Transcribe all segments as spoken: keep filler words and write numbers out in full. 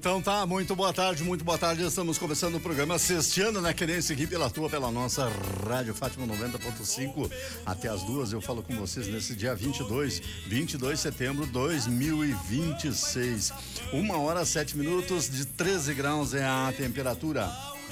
Então tá, muito boa tarde, muito boa tarde. Estamos começando o programa Sexteando, né? Querendo seguir pela tua, pela nossa Rádio Fátima noventa ponto cinco. Até as duas eu falo com vocês nesse dia vinte e dois, vinte e dois de setembro de dois mil e vinte e seis. Uma hora, sete minutos, de treze graus é a temperatura.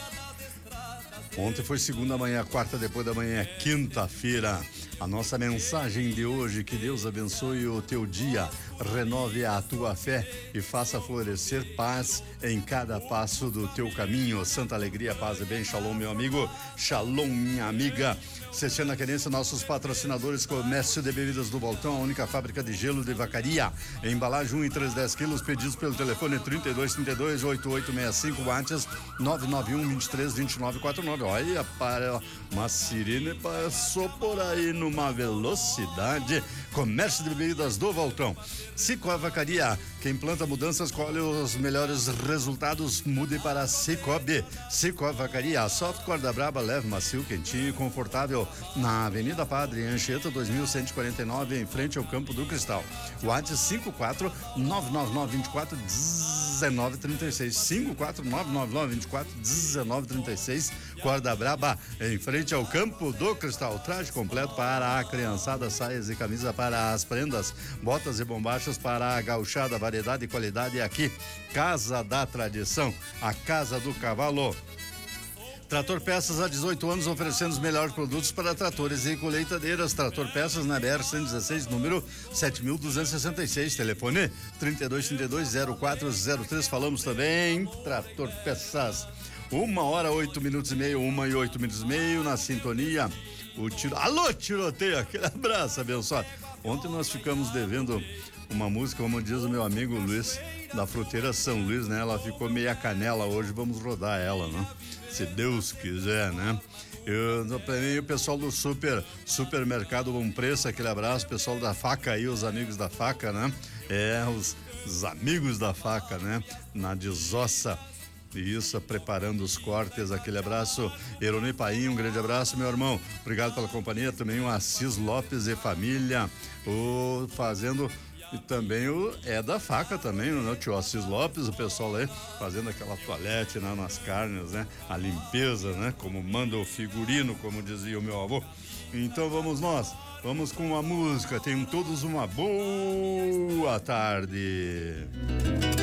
Ontem foi segunda manhã, quarta depois da manhã, quinta-feira. A nossa mensagem de hoje: que Deus abençoe o teu dia, renove a tua fé e faça florescer paz em cada passo do teu caminho. Santa alegria, paz e bem. Shalom, meu amigo. Shalom, minha amiga. Sexteando a Querência, nossos patrocinadores: Comércio de Bebidas do Baltão, a única fábrica de gelo de Vacaria. Embalagem um e três, dez quilos, pedidos pelo telefone trinta e dois, trinta e dois, oitenta e oito sessenta e cinco, WhatsApp nove nove um, vinte e três, vinte e nove, quarenta e nove. Olha, para uma sirene passou por aí numa velocidade. Comércio de Bebidas do Baltão. Cicobi Vacaria, quem planta mudanças colhe os melhores resultados. Mude para Cicobi. Cicobi Vacaria, software da Braba, leve, macio, quentinho e confortável, na Avenida Padre Anchieta dois mil cento e quarenta e nove, em frente ao Campo do Cristal. WhatsApp cinco quatro nove nove nove, vinte e quatro, dezenove, trinta e seis. cinco quatro nove nove nove, vinte e quatro, dezenove, trinta e seis. Corda Braba, em frente ao Campo do Cristal. Traje completo para a criançada, saias e camisa para as prendas, botas e bombachas para a gauchada. Variedade e qualidade aqui. Casa da Tradição, a Casa do Cavalo. Trator Peças, há dezoito anos, oferecendo os melhores produtos para tratores e colheitadeiras. Trator Peças na B R cento e dezesseis, número sete mil duzentos e sessenta e seis, telefone trinta e dois, trinta e dois, zero quatro zero três. Falamos também Trator Peças. Uma hora, oito minutos e meio, uma e oito minutos e meio, na sintonia. O tiro... Alô, tiroteio, aquele abraço abençoado. Ontem nós ficamos devendo uma música, como diz o meu amigo Luiz, da Fruteira São Luís, né? Ela ficou meia canela hoje, vamos rodar ela, né? Se Deus quiser, né? Eu, pra mim, o pessoal do super, supermercado Bom Preço, aquele abraço, pessoal da faca aí, os amigos da faca, né? É, os, os amigos da faca, né? Na desossa. Isso, preparando os cortes, aquele abraço. Eroni Paim, um grande abraço, meu irmão. Obrigado pela companhia. Também o Assis Lopes e família, o fazendo, e também o é da faca também, né? O tio Assis Lopes, o pessoal aí fazendo aquela toalete, né, nas carnes, né? A limpeza, né? Como manda o figurino, como dizia o meu avô. Então vamos nós, vamos com a música. Tenham todos uma boa tarde.